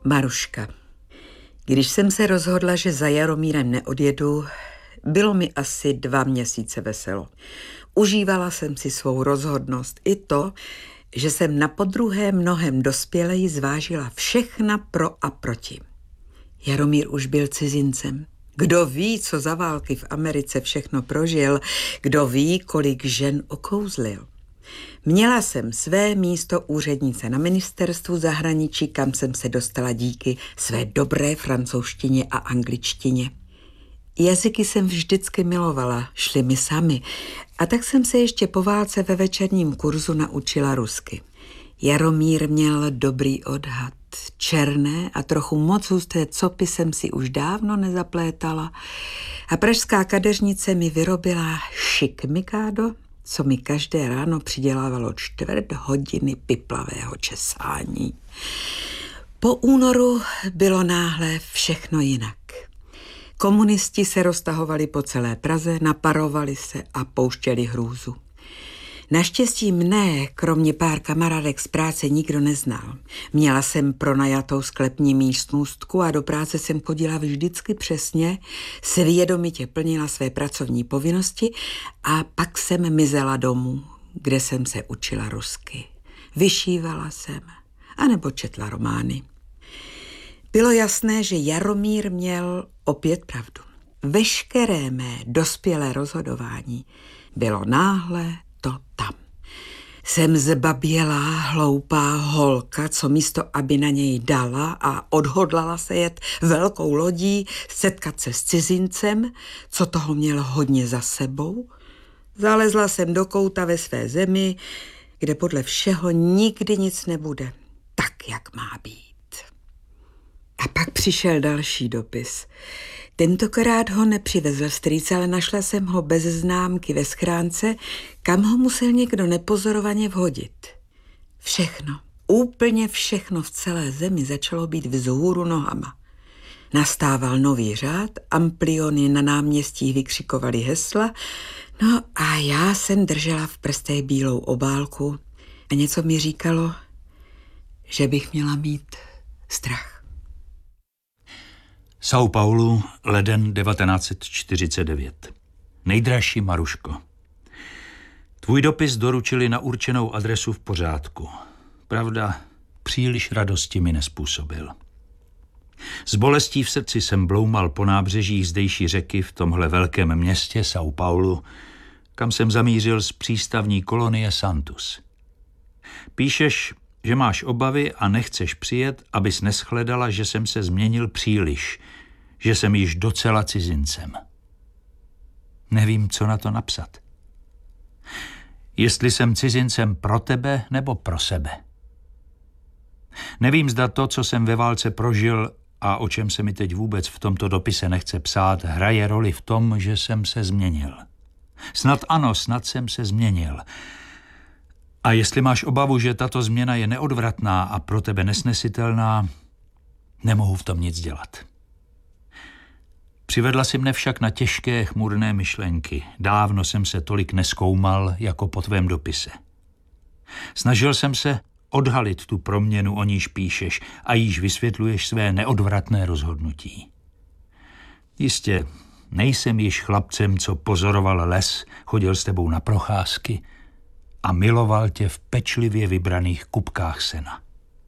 Maruška. Když jsem se rozhodla, že za Jaromírem neodjedu, bylo mi asi 2 měsíce veselo. Užívala jsem si svou rozhodnost i to, že jsem na podruhé mnohem dospěleji zvážila všechna pro a proti. Jaromír už byl cizincem. Kdo ví, co za války v Americe všechno prožil, kdo ví, kolik žen okouzlil. Měla jsem své místo úřednice na ministerstvu zahraničí, kam jsem se dostala díky své dobré francouzštině a angličtině. Jazyky jsem vždycky milovala, šly mi sami, a tak jsem se ještě po válce ve večerním kurzu naučila rusky. Jaromír měl dobrý odhad. Černé a trochu moc husté copy jsem si už dávno nezaplétala a pražská kadeřnice mi vyrobila šik mikádo, co mi každé ráno přidělávalo 1/4 hodiny piplavého česání. Po únoru bylo náhle všechno jinak. Komunisti se roztahovali po celé Praze, naparovali se a pouštěli hrůzu. Naštěstí mne, kromě pár kamarádek z práce, nikdo neznal. Měla jsem pronajatou sklepní místnostku a do práce jsem chodila vždycky přesně, svědomitě plnila své pracovní povinnosti a pak jsem mizela domů, kde jsem se učila rusky. Vyšívala jsem, anebo četla romány. Bylo jasné, že Jaromír měl opět pravdu. Veškeré mé dospělé rozhodování bylo náhle to tam. Jsem zbabělá, hloupá holka, co místo, aby na něj dala a odhodlala se jet velkou lodí, setkat se s cizincem, co toho měl hodně za sebou. Zalezla jsem do kouta ve své zemi, kde podle všeho nikdy nic nebude tak, jak má být. A pak přišel další dopis. Tentokrát ho nepřivezl strýc, ale našla jsem ho bez známky ve schránce, kam ho musel někdo nepozorovaně vhodit. Všechno, úplně všechno v celé zemi začalo být vzhůru nohama. Nastával nový řád, ampliony na náměstích vykřikovaly hesla, no a já jsem držela v prstech bílou obálku a něco mi říkalo, že bych měla mít strach. São Paulo, leden 1949. Nejdražší Maruško. Tvůj dopis doručili na určenou adresu v pořádku. Pravda, příliš radosti mi nezpůsobil. S bolestí v srdci jsem bloumal po nábřežích zdejší řeky v tomhle velkém městě São Paulo, kam jsem zamířil z přístavní kolonie Santos. Píšeš, že máš obavy a nechceš přijet, abys neschledala, že jsem se změnil příliš, že jsem již docela cizincem. Nevím, co na to napsat. Jestli jsem cizincem pro tebe nebo pro sebe. Nevím, zda to, co jsem ve válce prožil a o čem se mi teď vůbec v tomto dopise nechce psát, hraje roli v tom, že jsem se změnil. Snad ano, snad jsem se změnil. A jestli máš obavu, že tato změna je neodvratná a pro tebe nesnesitelná, nemohu v tom nic dělat. Přivedla si mne však na těžké, chmurné myšlenky. Dávno jsem se tolik nezkoumal jako po tvém dopise. Snažil jsem se odhalit tu proměnu, o níž píšeš a již vysvětluješ své neodvratné rozhodnutí. Jistě, nejsem již chlapcem, co pozoroval les, chodil s tebou na procházky a miloval tě v pečlivě vybraných kupkách sena.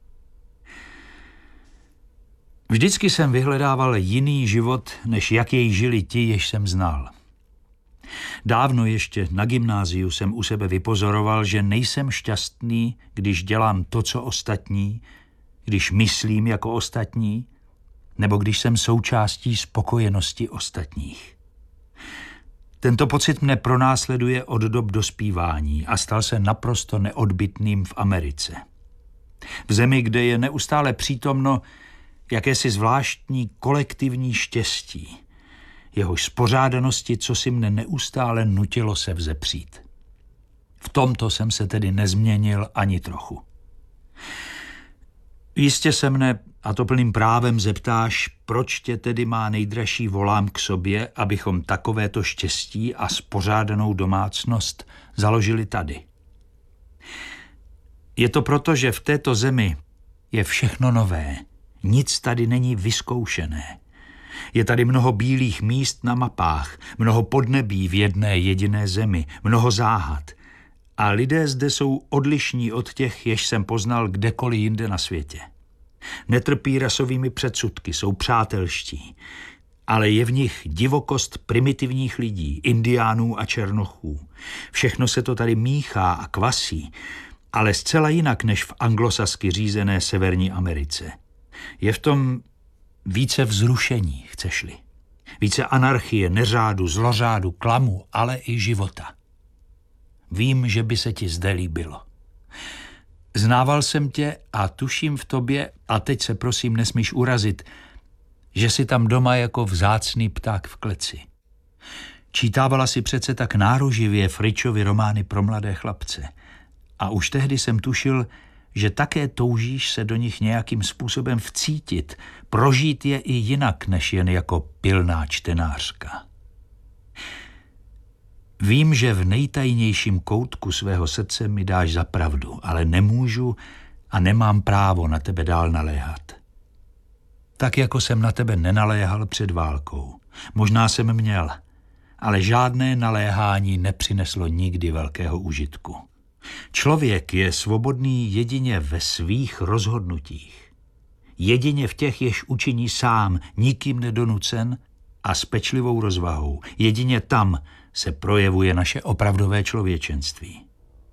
Vždycky jsem vyhledával jiný život, než jak jej žili ti, jež jsem znal. Dávno ještě na gymnáziu jsem u sebe vypozoroval, že nejsem šťastný, když dělám to, co ostatní, když myslím jako ostatní, nebo když jsem součástí spokojenosti ostatních. Tento pocit mne pronásleduje od dob dospívání a stal se naprosto neodbytným v Americe. V zemi, kde je neustále přítomno jakési zvláštní kolektivní štěstí, jehož spořádanosti, co si mne neustále nutilo se vzepřít. V tomto jsem se tedy nezměnil ani trochu. Jistě se mne, a to plným právem, zeptáš, proč tě tedy má nejdražší volám k sobě, abychom takovéto štěstí a spořádanou domácnost založili tady. Je to proto, že v této zemi je všechno nové, Nic tady není vyzkoušené. Je tady mnoho bílých míst na mapách, mnoho podnebí v jedné jediné zemi, mnoho záhad. A lidé zde jsou odlišní od těch, jež jsem poznal kdekoliv jinde na světě. Netrpí rasovými předsudky, jsou přátelští, ale je v nich divokost primitivních lidí, indiánů a černochů. Všechno se to tady míchá a kvasí, ale zcela jinak než v anglosasky řízené Severní Americe. Je v tom více vzrušení, chceš-li. Více anarchie, neřádu, zlořádu, klamu, ale i života. Vím, že by se ti zde líbilo. Znával jsem tě a tuším v tobě, a teď se prosím nesmíš urazit, že jsi tam doma jako vzácný pták v kleci. Čítávala si přece tak náruživě Fričovy romány pro mladé chlapce. A už tehdy jsem tušil, že také toužíš se do nich nějakým způsobem vcítit, prožít je i jinak, než jen jako pilná čtenářka. Vím, že v nejtajnějším koutku svého srdce mi dáš za pravdu, ale nemůžu a nemám právo na tebe dál naléhat. Tak jako jsem na tebe nenaléhal před válkou. Možná jsem měl, ale žádné naléhání nepřineslo nikdy velkého užitku. Člověk je svobodný jedině ve svých rozhodnutích. Jedině v těch, jež učiní sám, nikým nedonucen a s pečlivou rozvahou. Jedině tam se projevuje naše opravdové člověčenství.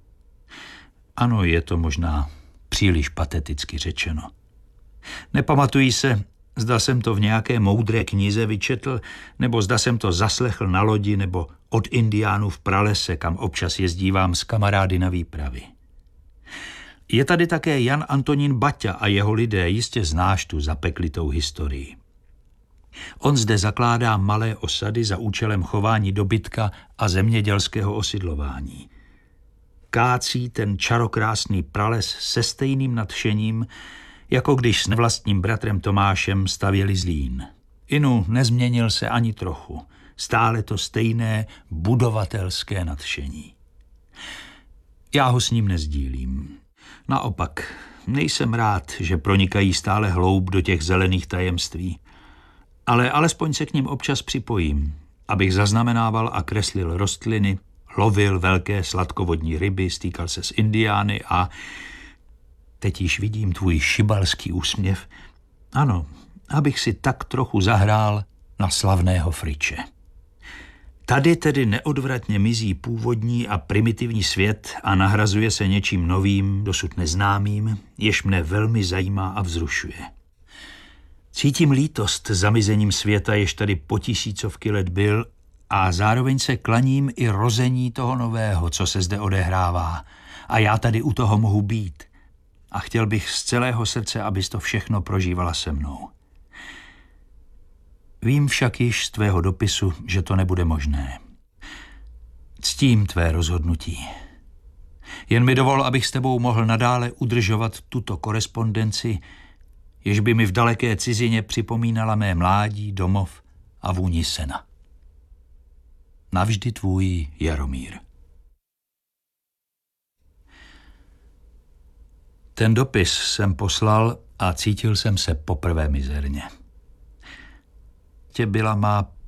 Ano, je to možná příliš pateticky řečeno. Nepamatuji se, zda jsem to v nějaké moudré knize vyčetl, nebo zda jsem to zaslechl na lodi, nebo od indiánů v pralese, kam občas jezdívám s kamarády na výpravy. Je tady také Jan Antonín Baťa a jeho lidé, jistě znáš tu zapeklitou historii. On zde zakládá malé osady za účelem chování dobytka a zemědělského osidlování. Kácí ten čarokrásný prales se stejným nadšením, jako když s nevlastním bratrem Tomášem stavěli Zlín. Inu nezměnil se ani trochu, stále to stejné budovatelské nadšení. Já ho s ním nezdílím. Naopak, nejsem rád, že pronikají stále hloub do těch zelených tajemství, ale alespoň se k ním občas připojím, abych zaznamenával a kreslil rostliny, lovil velké sladkovodní ryby, stýkal se s indiány a... Teď již vidím tvůj šibalský úsměv. Ano, abych si tak trochu zahrál na slavného Friče. Tady tedy neodvratně mizí původní a primitivní svět a nahrazuje se něčím novým, dosud neznámým, jež mne velmi zajímá a vzrušuje. Cítím lítost zamizením světa, jež tady po tisícovky let byl, a zároveň se klaním i rození toho nového, co se zde odehrává. A já tady u toho mohu být. A chtěl bych z celého srdce, abys to všechno prožívala se mnou. Vím však již z tvého dopisu, že to nebude možné. Ctím tvé rozhodnutí. Jen mi dovol, abych s tebou mohl nadále udržovat tuto korespondenci, jež by mi v daleké cizině připomínala mé mládí, domov a vůni sena. Navždy tvůj Jaromír. Ten dopis jsem poslal a cítil jsem se poprvé mizerně. Tě byla má